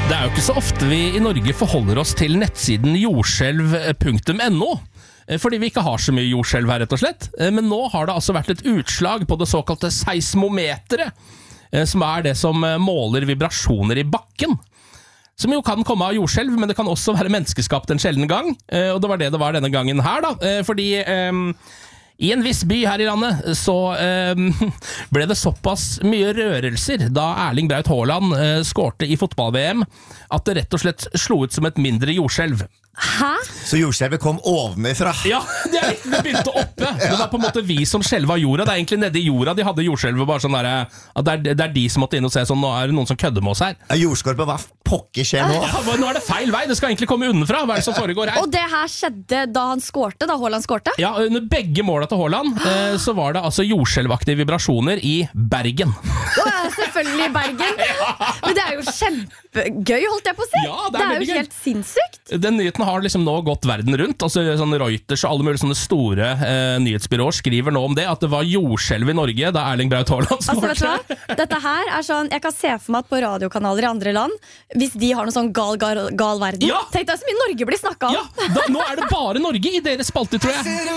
Det jo ikke så ofte vi I Norge forholder oss til nettsiden jordskjelv.no, fordi vi ikke har så mye jordskjelv her rett og slett. Men nå har det altså vært et utslag på det såkalte seismometeret, som det som måler vibrasjoner I bakken. Som jo kan komme av jordskjelv, men det kan også være menneskeskapt en sjelden gang. Og det var denne gangen her da, fordi I en viss by her I landet så ble det såpass mye rørelser da Erling Braut Haaland skårte I fotball-VM at det rett og slett slo ut som et mindre jordskjelv. Hæ? Så jordskjelvet kom ovenifra? Ja, det riktig, det begynte oppe. Det var på en måte vi som skjelva jorda. Det egentlig nede I jorda de hadde jordskjelvet bare sånn der, at det de som måtte inn og se sånn, nå det noen som kødder med oss her. Jordskorpet, hva pokker skjer nå? Ja, nå det feil vei, det skal egentlig komme unnenfra. Hva det som foregår her? Og det her skjedde da han skårte, da Haaland skårte? Ja, under begge målene til Haaland så var det altså jordskjelvaktige vibrasjoner I Bergen. Selvfølgelig I Bergen. Men det jo kjempegøy, holdt jeg på å si. Ja, det jo veldig gøy. helt sinnssykt. Den nyheten har liksom nå gått verden rundt. Altså sånn Reuters og alle mulige sånne store nyhetsbyråer skriver nå om det, at det var jordskjelv I Norge da Erling Braut Haaland skårte. Altså, vet du hva? Dette her sånn, jeg kan se for meg at på radiokanaler I andre land, hvis de har noen sånn gal verden, Ja! tenk deg så mye Norge blir snakket om. Ja, nå det bare Norge I deres spalte, tror jeg.